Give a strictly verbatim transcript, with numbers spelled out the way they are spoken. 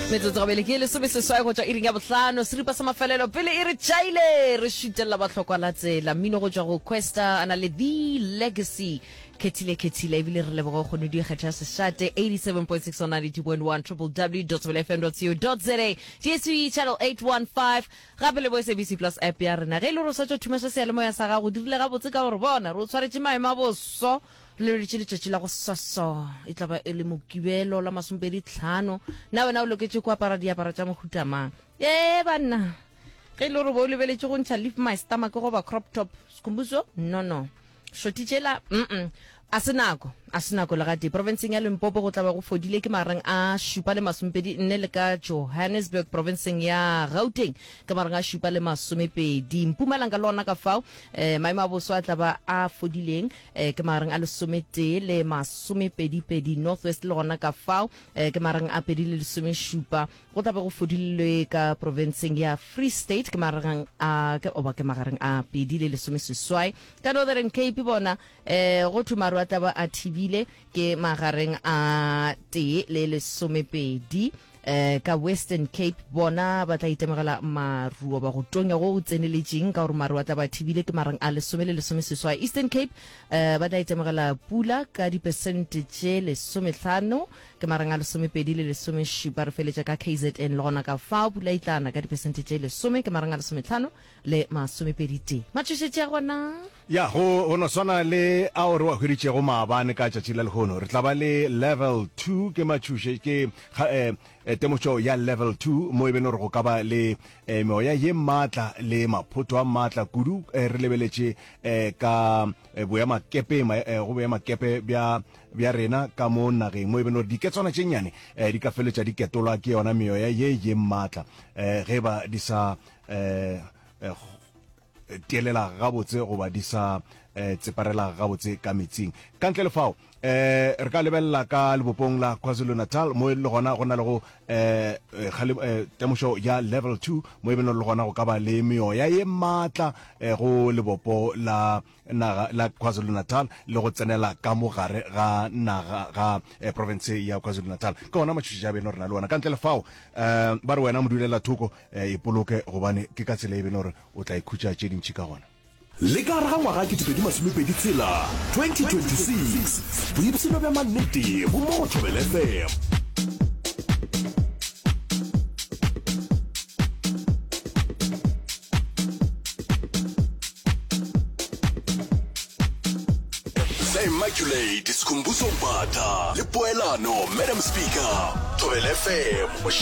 metsotso gabele ke le sobe seswae go tšwa iring ya botlhano seripa sa mafelelo pele e re tšhaile re šutelela batlhokwa la tsela mmino go tšwa go Questa a na le The Legacy khethile khethile ebile re leboga go nodi kgetha sešate eighty-seven point six on ninety-two point one w w w dot f m dot co dot za D S V channel eight one five gape le bo S A B C Plus app ya rena ge ile re sa tšwa thuma se seale moya sa ga go dirile ga botse ka gore bona re tshwaretse maema boso le re tšile tšatši la go soso e tla ba e le mokibelo la masompedi tlhano na wena o loketse go apara diaparo tša mohuta mang e banna ge ile re bo le beletše go ntšha leave my stomach go ba crop top skumbuso no no shotitšela mm asenako asenako le gate provinceng ya Limpopo go tla ba go fodile ke marang a šupa le masompedi nne le ka Johannesburg provinceng ya Gauteng ke marang a šupa le masomepedi Mpumalanga lona ka fao eh maema boso a tla ba a fodileng eh ke marang a le somete le masomepedi pedi Northwest lona ka fao eh ke marang a pedi le some šupa go tla ba go fodile ka provinceng ya Free State ke marang a ke oba ke marang a pedi le some seswai ka Northern Cape bona eh go thumaro taba a tibile ke magareng a te le le somepedi eh ka Western Cape bona ba tla itemegela maruo ba go tonya go tseneletseng ka gore maruo taba tibile ke marang a le some le le some seswa Eastern Cape eh ba tla itemegela pula ka di percentage le some tlhano ke marang a le somepedi le le some šupa re feletša ka K Z N lona ka fao pula itlana ka di percentage le some ke marang a le some tlhano le masomepedi te matšhošetše ya gona ya go go no swana le a re wa hwiritše go maabane ka tšatši la lehono re tla ba le level two ke matšhoše ke eh temošo ya level two mo e beno re go ka ba le meoya ye matla le maphoto a matla kudu re lebeletše ka boemakepe go boemakepe bja bja rena ka mo nageng mo e beno re diketswana tše nnyane di ka feletša di ketolwa ke yona meoya ye ye matla ge ba di sa tielela gabotse goba di sa tseparela gabotse ka metsing ka ntle le fao eh re ka lebella ka lebopong la KwaZulu Natal mo le gona go na le go eh temošo ya level two mo e beno le gona go ka ba le meoya ye matla go lebopo la naga la KwaZulu Natal le go tsenela ka mogare ga naga ga province ya KwaZulu Natal ka ona matšhoši ja beno re na le ona ka ntle le fao eh ba re wena modulela thoko e poloke gobane ke ka tsela e beno re o tla ikhutša tše dintši ka gona le ka raga ngwaga ke tšhedi masomepedi tsela twenty twenty-six boipsino bja mannete bo mo Thobela F M Immaculate Sikhumbuzo Mphatha le Poelano Madam Speaker Thobela F M